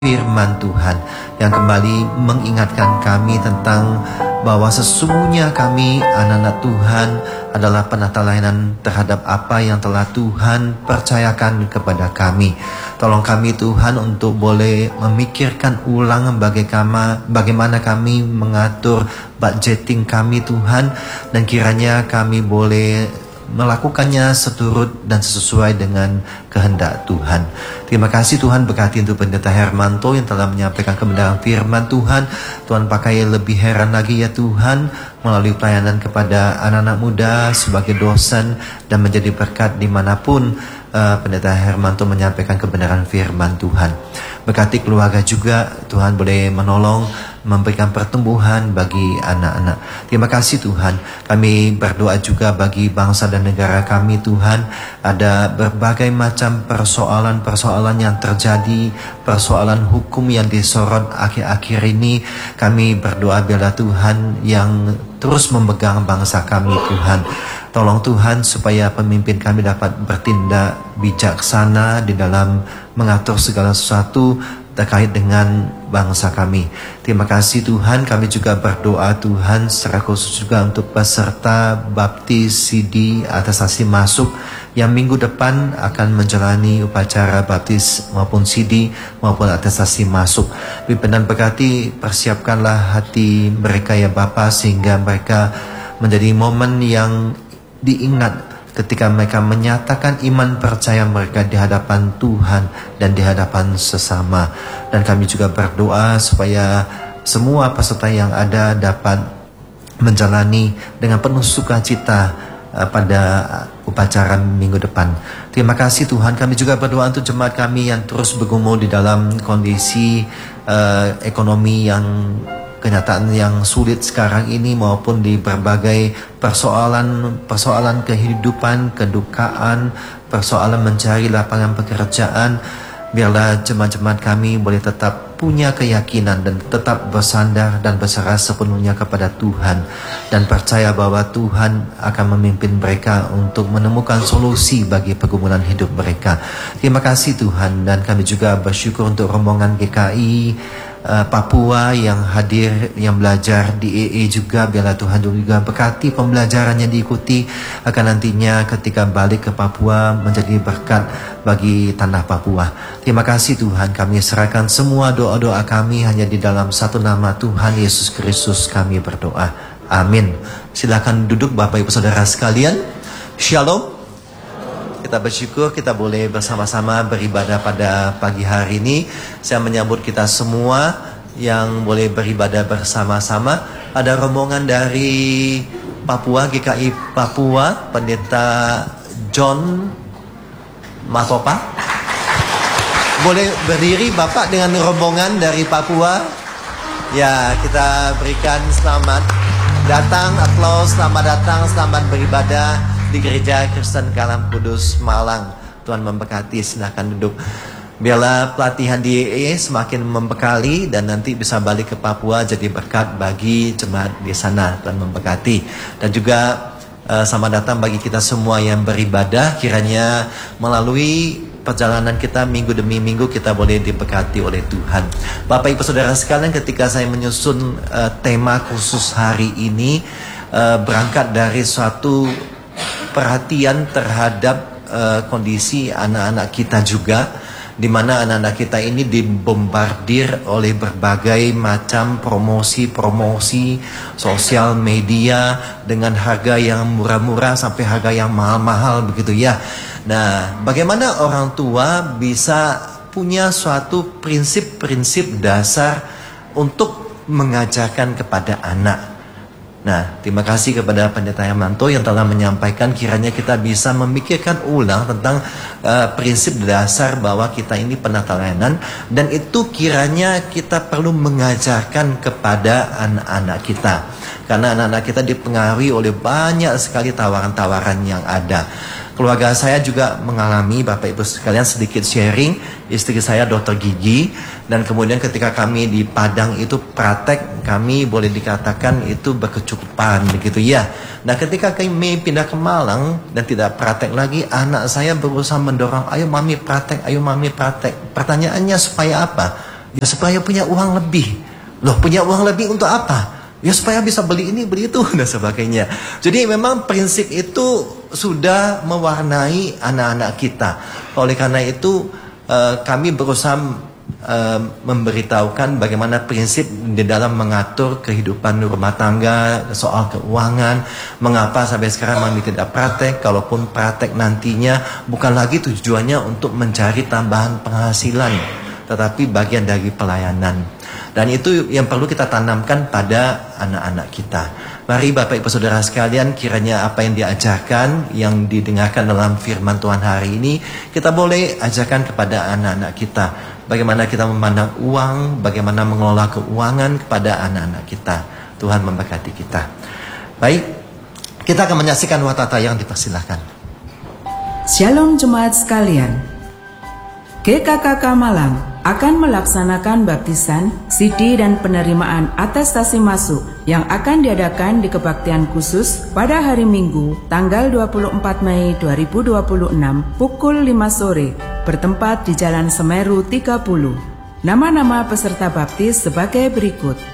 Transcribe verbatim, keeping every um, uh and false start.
firman Tuhan yang kembali mengingatkan kami tentang bahwa sesungguhnya kami anak-anak Tuhan adalah penata layanan terhadap apa yang telah Tuhan percayakan kepada kami. Tolong kami Tuhan untuk boleh memikirkan ulang bagaimana, bagaimana kami mengatur budgeting kami Tuhan, dan kiranya kami boleh melakukannya seturut dan sesuai dengan kehendak Tuhan. Terima kasih Tuhan, berkati untuk Pendeta Hermanto yang telah menyampaikan kebenaran firman Tuhan. Tuhan pakai lebih heran lagi ya Tuhan, melalui pelayanan kepada anak-anak muda sebagai dosen dan menjadi berkat dimanapun uh, Pendeta Hermanto menyampaikan kebenaran firman Tuhan. Berkati keluarga juga, Tuhan boleh menolong memberikan pertumbuhan bagi anak-anak. Terima kasih Tuhan. Kami berdoa juga bagi bangsa dan negara kami Tuhan. Ada berbagai macam persoalan-persoalan yang terjadi, persoalan hukum yang disorot akhir-akhir ini. Kami berdoa biarlah Tuhan yang terus memegang bangsa kami Tuhan. Tolong Tuhan supaya pemimpin kami dapat bertindak bijaksana di dalam mengatur segala sesuatu terkait dengan bangsa kami. Terima kasih Tuhan. Kami juga berdoa Tuhan secara khusus juga untuk peserta baptis C D atestasi masuk yang minggu depan akan menjalani upacara baptis maupun C D maupun atestasi masuk. Pimpinan berkati, persiapkanlah hati mereka ya Bapa, sehingga mereka menjadi momen yang diingat ketika mereka menyatakan iman percaya mereka di hadapan Tuhan dan di hadapan sesama. Dan kami juga berdoa supaya semua peserta yang ada dapat menjalani dengan penuh sukacita uh, pada upacara minggu depan. Terima kasih Tuhan. Kami juga berdoa untuk jemaat kami yang terus bergumul di dalam kondisi uh, ekonomi yang kenyataan yang sulit sekarang ini, maupun di berbagai persoalan-persoalan kehidupan, kedukaan, persoalan mencari lapangan pekerjaan. Biarlah jemaat-jemaat kami boleh tetap punya keyakinan dan tetap bersandar dan berserah sepenuhnya kepada Tuhan, dan percaya bahwa Tuhan akan memimpin mereka untuk menemukan solusi bagi pergumulan hidup mereka. Terima kasih Tuhan. Dan kami juga bersyukur untuk rombongan G K I Uh, Papua yang hadir, yang belajar di A A juga. Biarlah Tuhan juga berkati pembelajarannya diikuti, akan nantinya ketika balik ke Papua menjadi berkat bagi tanah Papua. Terima kasih Tuhan. Kami serahkan semua doa-doa kami hanya di dalam satu nama Tuhan Yesus Kristus kami berdoa. Amin. Silakan duduk Bapak Ibu Saudara sekalian. Shalom. Kita bersyukur kita boleh bersama-sama beribadah pada pagi hari ini. Saya menyambut kita semua yang boleh beribadah bersama-sama. Ada rombongan dari Papua, G K I Papua, Pendeta John Makopa. Boleh berdiri Bapak dengan rombongan dari Papua. Ya, kita berikan selamat datang, aplaus, selamat datang, selamat beribadah di Gereja Kristen Kalam Kudus Malang. Tuhan memberkati, silahkan duduk. Biarlah pelatihan di A A semakin membekali dan nanti bisa balik ke Papua jadi berkat bagi jemaat di sana. Tuhan memberkati. Dan juga uh, selamat datang bagi kita semua yang beribadah. Kiranya melalui perjalanan kita minggu demi minggu kita boleh diberkati oleh Tuhan. Bapak Ibu Saudara sekalian, ketika saya menyusun uh, tema khusus hari ini, uh, berangkat dari suatu perhatian terhadap uh, kondisi anak-anak kita juga, di mana anak-anak kita ini dibombardir oleh berbagai macam promosi-promosi sosial media dengan harga yang murah-murah sampai harga yang mahal-mahal begitu ya. Nah, bagaimana orang tua bisa punya suatu prinsip-prinsip dasar untuk mengajarkan kepada anak? Nah, terima kasih kepada Pendeta Hermanto yang telah menyampaikan, kiranya kita bisa memikirkan ulang tentang uh, prinsip dasar bahwa kita ini penata layanan, dan itu kiranya kita perlu mengajarkan kepada anak-anak kita. Karena anak-anak kita dipengaruhi oleh banyak sekali tawaran-tawaran yang ada. Keluarga saya juga mengalami, Bapak Ibu sekalian, sedikit sharing. Istri saya dokter gigi, dan kemudian ketika kami di Padang itu praktek, kami boleh dikatakan itu berkecukupan begitu ya. Nah, ketika kami pindah ke Malang dan tidak praktek lagi, anak saya berusaha mendorong, ayo mami praktek, ayo mami praktek. Pertanyaannya supaya apa? Ya supaya punya uang lebih. Loh, punya uang lebih untuk apa? Ya supaya bisa beli ini, beli itu, dan sebagainya. Jadi memang prinsip itu sudah mewarnai anak-anak kita. Oleh karena itu eh, kami berusaha eh, memberitahukan bagaimana prinsip di dalam mengatur kehidupan rumah tangga, soal keuangan. Mengapa sampai sekarang kami tidak praktek? Kalaupun praktek nantinya bukan lagi tujuannya untuk mencari tambahan penghasilan, tetapi bagian dari pelayanan. Dan itu yang perlu kita tanamkan pada anak-anak kita. Mari Bapak Ibu Saudara sekalian, kiranya apa yang diajarkan, yang didengarkan dalam firman Tuhan hari ini, kita boleh ajarkan kepada anak-anak kita. Bagaimana kita memandang uang, bagaimana mengelola keuangan kepada anak-anak kita. Tuhan memberkati kita. Baik, kita akan menyaksikan watata yang dipersilahkan. Shalom jemaat sekalian. G K K K Malang akan melaksanakan baptisan, C D dan penerimaan atestasi masuk yang akan diadakan di kebaktian khusus pada hari Minggu tanggal dua puluh empat Mei dua ribu dua puluh enam pukul lima sore bertempat di Jalan Semeru tiga puluh. Nama-nama peserta baptis sebagai berikut: